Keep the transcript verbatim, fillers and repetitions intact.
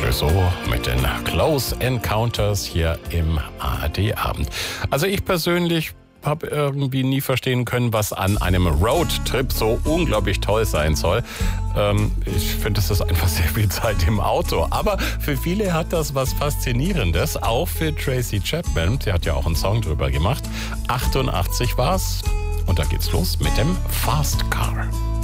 sowieso mit den Close Encounters hier im A R D-Abend. Also ich persönlich habe irgendwie nie verstehen können, was an einem Roadtrip so unglaublich toll sein soll. Ähm, ich finde, es ist einfach sehr viel Zeit im Auto. Aber für viele hat das was Faszinierendes, auch für Tracy Chapman. Sie hat ja auch einen Song drüber gemacht. achtundachtzig war's. Und da geht's los mit dem Fast Car.